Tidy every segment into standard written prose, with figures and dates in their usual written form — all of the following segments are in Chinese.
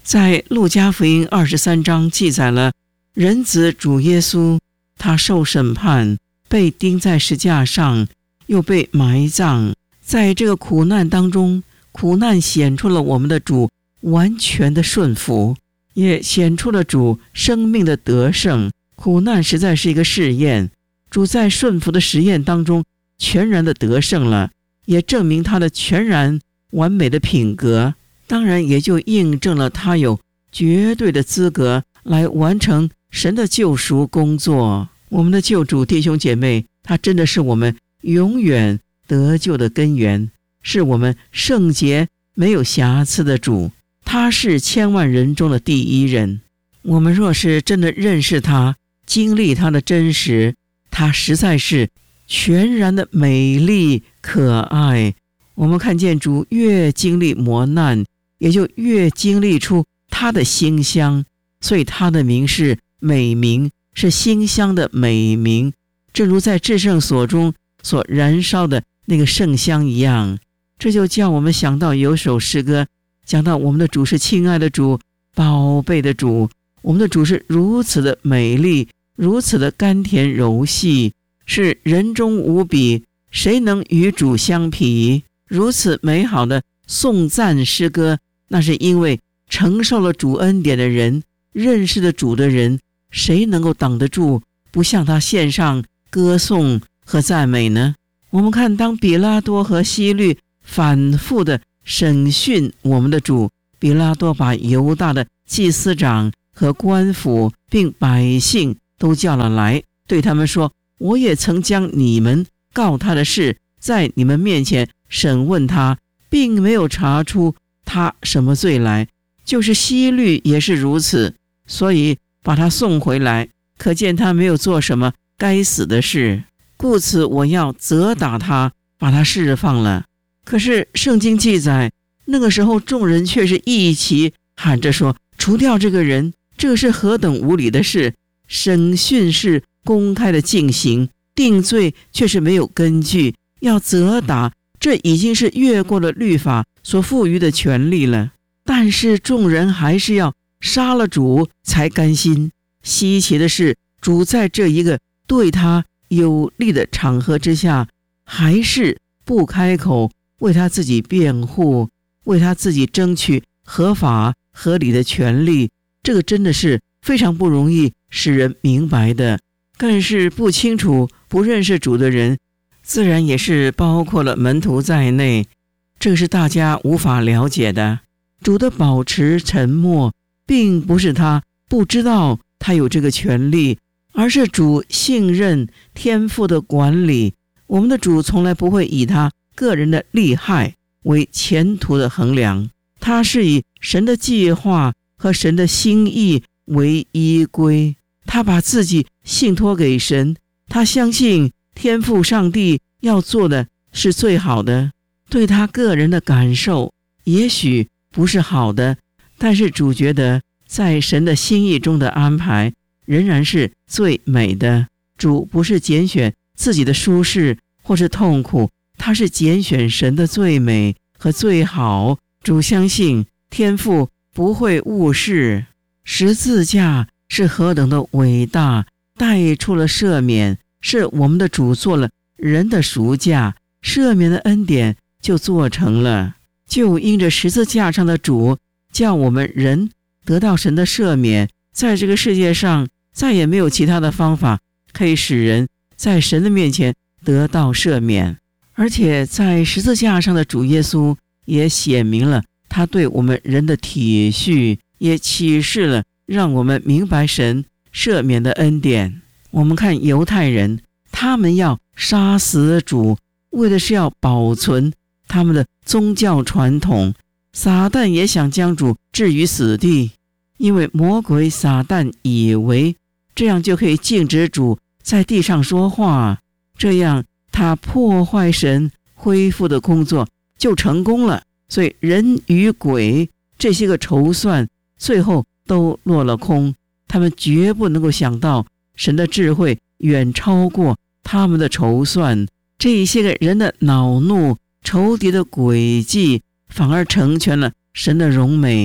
在路加福音23章记载了人子主耶稣，他受审判，被钉在石架上，又被埋葬。在这个苦难当中，苦难显出了我们的主完全的顺服，也显出了主生命的得胜。苦难实在是一个试验，主在顺服的实验当中全然的得胜了，也证明他的全然完美的品格，当然也就印证了他有绝对的资格来完成神的救赎工作。我们的救主弟兄姐妹，他真的是我们永远得救的根源，是我们圣洁没有瑕疵的主，他是千万人中的第一人。我们若是真的认识他，经历他的真实，他实在是全然的美丽可爱。我们看见主越经历磨难，也就越经历出他的馨香，所以他的名是美名，是馨香的美名，正如在至圣所中所燃烧的那个圣香一样。这就叫我们想到有首诗歌讲到我们的主是亲爱的主，宝贝的主，我们的主是如此的美丽，如此的甘甜柔细，是人中无比，谁能与主相匹？如此美好的颂赞诗歌，那是因为承受了主恩典的人，认识了主的人，谁能够挡得住不向他献上歌颂和赞美呢？我们看，当比拉多和希律反复的审讯我们的主，比拉多把犹大的祭司长和官府并百姓都叫了来，对他们说，我也曾将你们告他的事在你们面前审问他，并没有查出他什么罪来，就是希律也是如此，所以把他送回来，可见他没有做什么该死的事，故此我要责打他，把他释放了。可是圣经记载，那个时候众人却是一起喊着说，除掉这个人，这是何等无理的事！审讯是公开的进行，定罪却是没有根据，要责打，这已经是越过了律法所赋予的权利了。但是众人还是要杀了主才甘心。稀奇的是，主在这一个对他有利的场合之下，还是不开口为他自己辩护，为他自己争取合法合理的权利。这个真的是非常不容易使人明白的。更是不清楚不认识主的人，自然也是包括了门徒在内，这是大家无法了解的。主的保持沉默，并不是他不知道他有这个权利，而是主信任天父的管理。我们的主从来不会以他个人的利害为前途的衡量，他是以神的计划和神的心意为依归。他把自己信托给神，他相信天父上帝要做的是最好的。对他个人的感受也许不是好的，但是主觉得在神的心意中的安排仍然是最美的。主不是拣选自己的舒适或是痛苦，他是拣选神的最美和最好。主相信天父不会误事，十字架是何等的伟大，带出了赦免，是我们的主做了人的赎价，赦免的恩典就做成了。就因着十字架上的主，叫我们人得到神的赦免，在这个世界上再也没有其他的方法可以使人在神的面前得到赦免。而且在十字架上的主耶稣也显明了他对我们人的体恤，也启示了让我们明白神赦免的恩典。我们看犹太人，他们要杀死主，为的是要保存他们的宗教传统。撒旦也想将主置于死地，因为魔鬼撒旦以为这样就可以禁止主在地上说话，这样他破坏神恢复的工作就成功了。所以人与鬼这些个筹算最后都落了空，他们绝不能够想到神的智慧远超过他们的筹算。这一些个人的恼怒，仇敌的诡计，反而成全了神的荣美，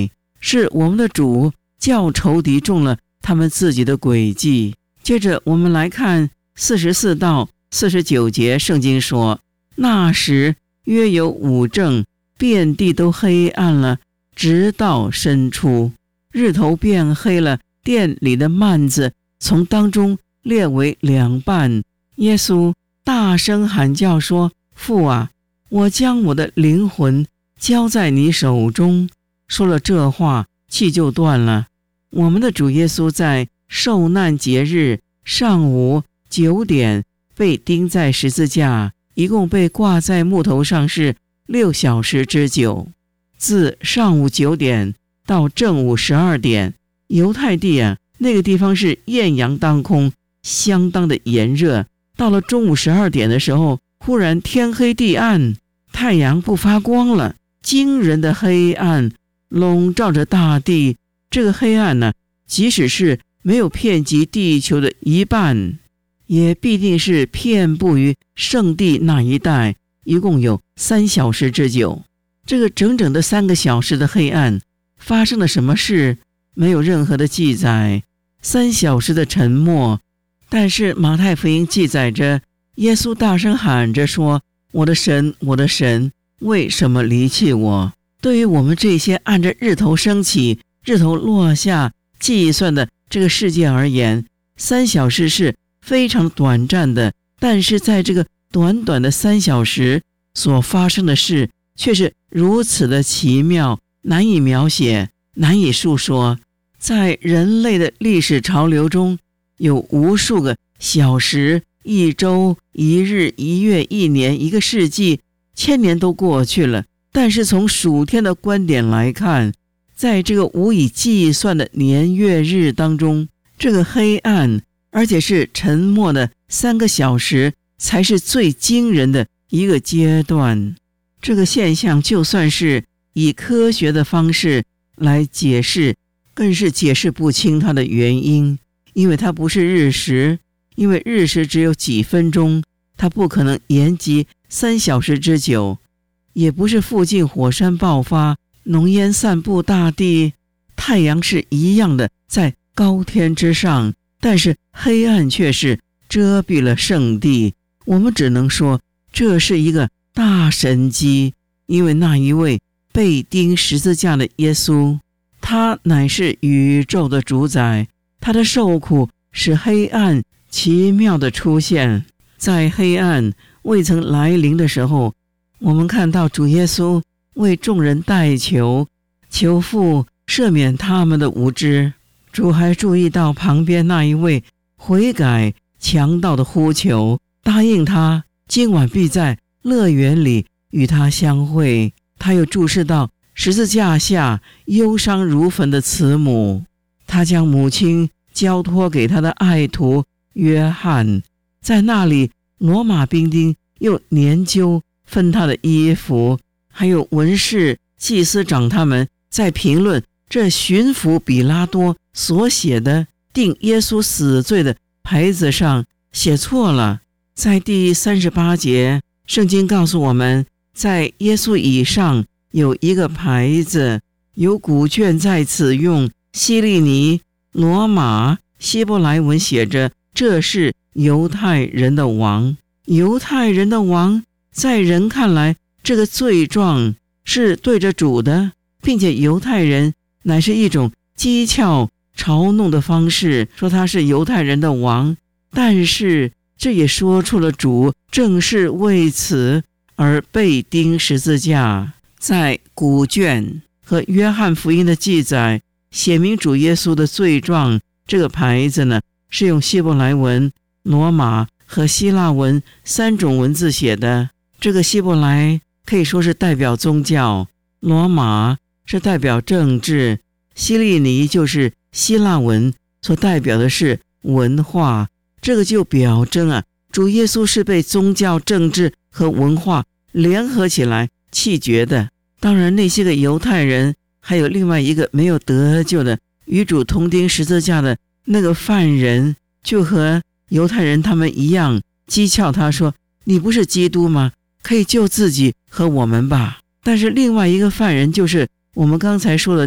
是我们的主叫仇敌中了他们自己的诡计。接着我们来看44到49节，圣经说，那时约有5正，遍地都黑暗了，直到深处，日头变黑了，殿里的幔子从当中裂为2半。耶稣大声喊叫说，父啊，我将我的灵魂交在你手中。说了这话，气就断了。我们的主耶稣在受难节日上午9点被钉在十字架，一共被挂在木头上是6小时之久。自上午9点到正午12点，犹太地那个地方是艳阳当空，相当的炎热。到了中午12点的时候，忽然天黑地暗，太阳不发光了，惊人的黑暗笼罩着大地。这个黑暗呢，即使是没有遍及地球的一半，也必定是遍布于圣地那一带，一共有3小时之久。这个整整的3个小时的黑暗，发生了什么事？没有任何的记载。3小时的沉默，但是马太福音记载着，耶稣大声喊着说，我的神，我的神，为什么离弃我？对于我们这些按着日头升起日头落下计算的这个世界而言，3小时是非常短暂的，但是在这个短短的3小时所发生的事却是如此的奇妙，难以描写，难以述说。在人类的历史潮流中，有无数个小时、一周、一日、一月、一年、一个世纪、1000年都过去了，但是从属天的观点来看，在这个无以计算的年月日当中，这个黑暗而且是沉默的3个小时才是最惊人的一个阶段。这个现象就算是以科学的方式来解释，更是解释不清它的原因，因为它不是日食，因为日食只有几分钟，它不可能延及3小时之久，也不是附近火山爆发，浓烟散布大地，太阳是一样的在高天之上，但是黑暗却是遮蔽了圣地。我们只能说这是一个大神迹，因为那一位被钉十字架的耶稣，他乃是宇宙的主宰，他的受苦使黑暗奇妙的出现。在黑暗未曾来临的时候，我们看到主耶稣为众人代求，求父赦免他们的无知。主还注意到旁边那一位悔改强盗的呼求，答应他今晚必在乐园里与他相会。他又注视到十字架下忧伤如焚的慈母，他将母亲交托给他的爱徒约翰。在那里，罗马兵丁又研究分他的衣服，还有文士祭司长他们在评论这巡抚比拉多所写的定耶稣死罪的牌子上写错了。在第38节，圣经告诉我们，在耶稣以上有一个牌子，有古卷在此用希利尼、罗马、希伯来文写着，这是犹太人的王。犹太人的王，在人看来，这个罪状是对着主的，并且犹太人乃是一种讥诮嘲弄的方式，说他是犹太人的王。但是这也说出了主正是为此而被钉十字架。在古卷和约翰福音的记载写明主耶稣的罪状，这个牌子呢是用希伯来文、罗马和希腊文3种文字写的。这个希伯来可以说是代表宗教，罗马是代表政治，希利尼就是希腊文所代表的是文化。这个就表征主耶稣是被宗教、政治和文化联合起来弃绝的。当然那些个犹太人还有另外一个没有得救的与主同钉十字架的那个犯人，就和犹太人他们一样讥诮他说，你不是基督吗？可以救自己和我们吧。但是另外一个犯人就是我们刚才说的那个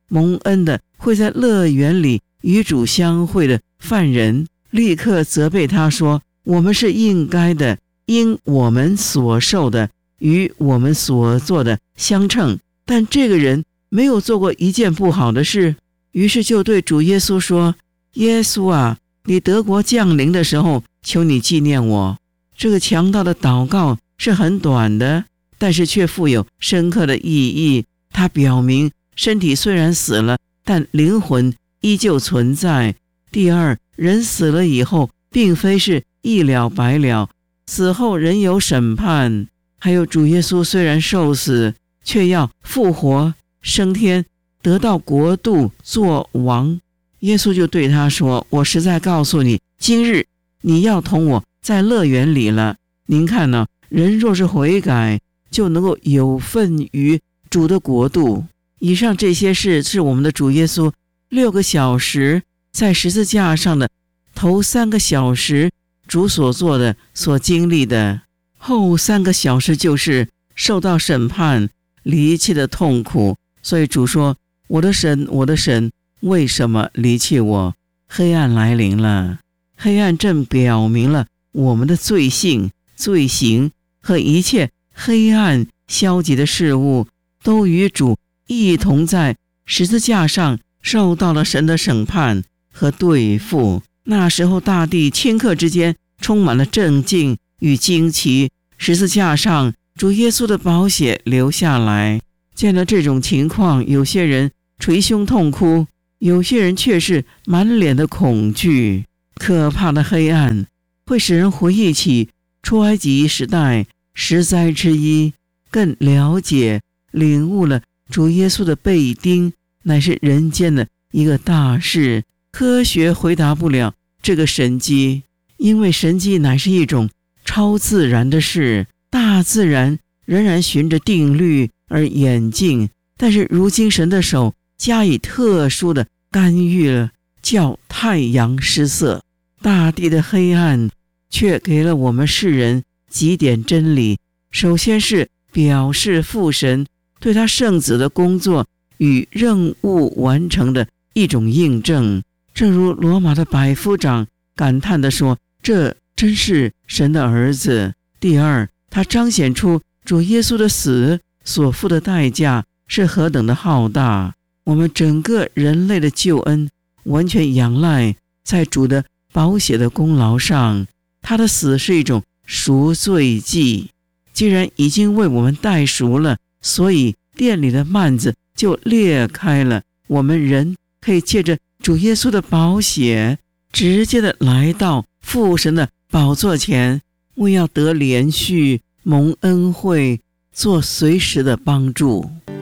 蒙恩的会在乐园里与主相会的犯人，立刻责备他说，我们是应该的，因我们所受的与我们所做的相称。但这个人没有做过一件不好的事，于是就对主耶稣说，耶稣啊，你得国降临的时候，求你纪念我。这个强盗的祷告是很短的，但是却富有深刻的意义。它表明身体虽然死了，但灵魂依旧存在。第二，人死了以后并非是一了百了，死后仍有审判。还有主耶稣虽然受死，却要复活升天，得到国度做王。耶稣就对他说，我实在告诉你，今日你要同我在乐园里了。您看呢，人若是悔改，就能够有份于主的国度。以上这些事是我们的主耶稣6个小时在十字架上的头3个小时主所做的所经历的，后3个小时就是受到审判离弃的痛苦。所以主说，我的神，我的神，为什么离弃我？黑暗来临了，黑暗正表明了我们的罪性、罪行和一切黑暗消极的事物都与主一同在十字架上受到了神的审判和对付。那时候大地顷刻之间充满了震惊与惊奇，十字架上主耶稣的宝血流下来。见了这种情况，有些人捶胸痛哭，有些人却是满脸的恐惧。可怕的黑暗会使人回忆起出埃及时代10灾之一，更了解领悟了主耶稣的被钉乃是人间的一个大事。科学回答不了这个神迹，因为神迹乃是一种超自然的事，大自然仍然循着定律而演进，但是如今神的手加以特殊的干预了，叫太阳失色。大地的黑暗却给了我们世人几点真理。首先是表示父神对他圣子的工作与任务完成的一种印证，正如罗马的百夫长感叹地说，这真是神的儿子。第二，他彰显出主耶稣的死所付的代价是何等的浩大。我们整个人类的救恩完全仰赖在主的宝血的功劳上，他的死是一种赎罪祭。既然已经为我们代赎了，所以殿里的幔子就裂开了，我们人可以借着主耶稣的宝血直接的来到父神的宝座前，为要得连续蒙恩惠，做随时的帮助。